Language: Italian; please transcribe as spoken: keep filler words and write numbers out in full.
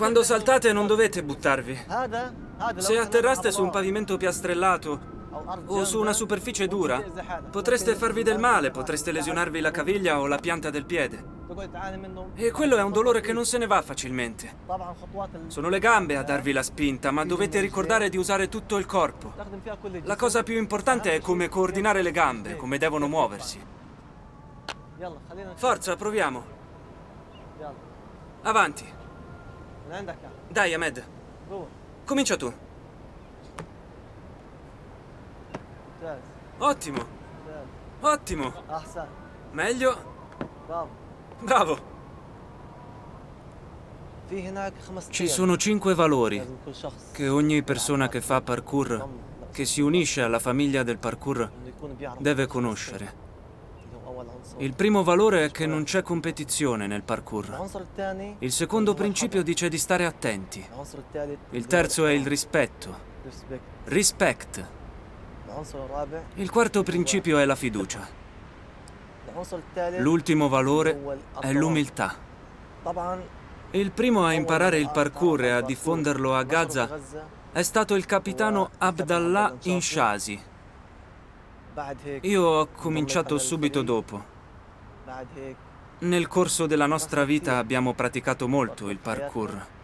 Quando saltate non dovete buttarvi. Se atterraste su un pavimento piastrellato o su una superficie dura, potreste farvi del male, potreste lesionarvi la caviglia o la pianta del piede. E quello è un dolore che non se ne va facilmente. Sono le gambe a darvi la spinta, ma dovete ricordare di usare tutto il corpo. La cosa più importante è come coordinare le gambe, come devono muoversi. Forza, proviamo. Avanti. Dai, Ahmed. Comincia tu. Ottimo. Ottimo. Meglio. Bravo. Ci sono cinque valori che ogni persona che fa parkour, che si unisce alla famiglia del parkour, deve conoscere. Il primo valore è che non c'è competizione nel parkour. Il secondo principio dice di stare attenti. Il terzo è il rispetto. Respect. Il quarto principio è la fiducia. L'ultimo valore è l'umiltà. Il primo a imparare il parkour e a diffonderlo a Gaza è stato il capitano Abdallah Inshazi. Io ho cominciato subito dopo. Nel corso della nostra vita abbiamo praticato molto il parkour.